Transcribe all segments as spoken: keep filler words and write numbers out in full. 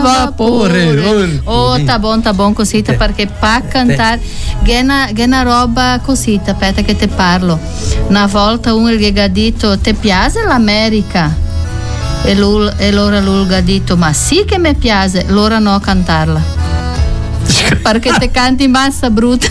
vapore. Oh, tá bom, tá bom, cosita, perché pa cantare che è una roba cosita, aspetta che te parlo. Una volta uno gli ha detto: "Te piace l'America?" E lui, e allora lui ha detto: "Ma sì che mi piace", allora no cantarla. Perché te canti massa brutta.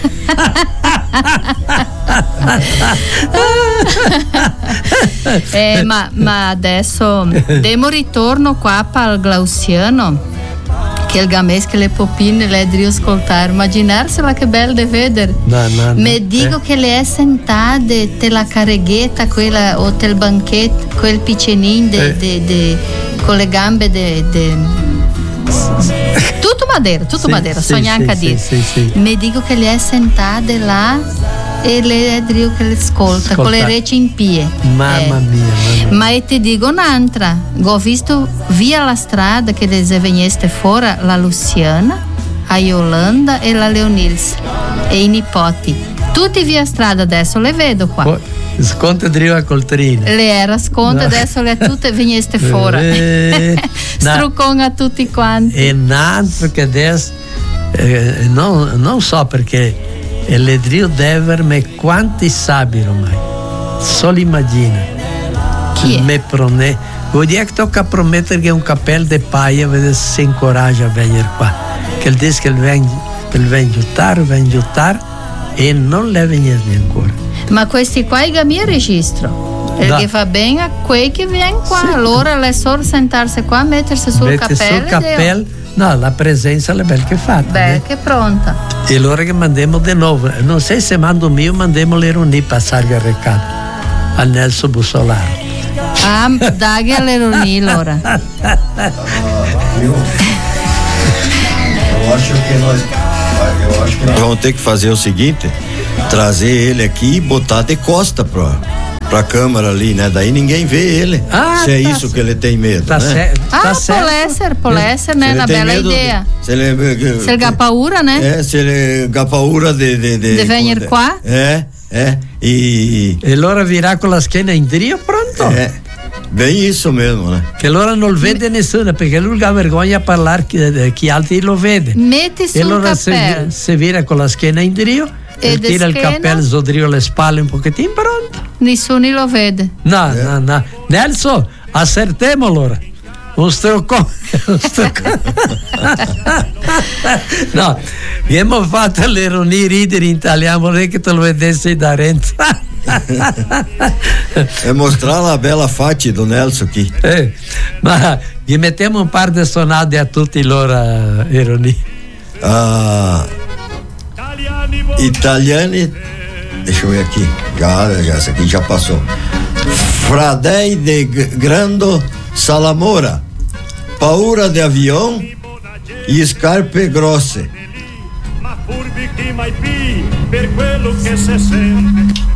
eh, ma, ma adesso demo ritorno qua al Glauciano, che il games che le popine le devo ascoltare, immaginarsela che bella da vedere. No, no, no. Mi dico eh. che le è sentate te la carreghetta quella o tel banchetto quel piccenin de, eh. de, de, con le gambe de, de tutto Madeira, tutto sì, Madeira, sì, so neanche sì, a dire. Sì, sì, sì. Mi dico che le è sentate là e le Dio che le ascolta, ascolta con le reci in pie. Mamma eh. mia, mamma mia. Ma e ti dico un'altra, ho visto via la strada che le veniste fuori la Luciana, a Yolanda e la Leonils e i nipoti. Tutti via strada adesso, le vedo qua. Oh. Sconto Drio a Coltrina. Le era sconto, no. Adesso le tutte veniste fuori. Eh, Struccon a tutti quanti. E Nantes che adesso eh, non, non so perché le Drio Dever me quanti sabi ormai. Solo immagina. Chi è? Me prone. Vuol dire che tocca promettere che un cappello di paia vede se si incoraggia a venire qua. Che il disco che il viene giuttare, viene giuttare e non le venire ancora. Ma questi qua i gammi registro perché fa bene a quei che vengono qua, sì. Allora le solo sentarsi qua, mettersi sul Mette cappello sul cappello, no, la presenza è bella che fatta, bella che pronta, e allora che mandiamo di nuovo, non so se mando mio, mandiamo le roni passare il recado a Nelson Bussolaro. Ah, dagli alle roni allora. Eu acho que nós eu acho que nós vamos ter que fazer o seguinte, trazer ele aqui e botar de costa pra, pra câmera ali, né? Daí ninguém vê ele. Ah, se é tá isso que ele tem medo, tá né? Certo, ah, tá certo. Può essere, può essere, né? Una bella idea. Se ele, se ele ha paura, né? É, se ele ha paura de... De, de, de venire qua? É, é. E... E allora virà con la schiena in drio, pronto? É. Bem isso mesmo, né? Che allora non vede nessuno, perché lui ha vergogna a parlare, chi, chi altri lo vede. Metti sul e allora cappello. Se, se vira con la schiena in drio e tira il cappello, sodrio le spalle un pochettino, pronto. Nessuno lo vede. No, eh. no, no. Nelson, accertiamo allora. Un struccone. Un struccone. No, abbiamo fatto l'ironia ridere in italiano, vorrei che te lo vedessi da Renzo. É mostrar a bela fati do Nelson aqui. Eh, ma gli mettiamo un par di sonate a tutti loro uh, ironia. Ah, italiani, deixa eu ver aqui, já, já, essa aqui já passou. Fradei de Grando Salamora, paura de avião e scarpe grosse. Ma furbi chi mai pi per quello che se sente.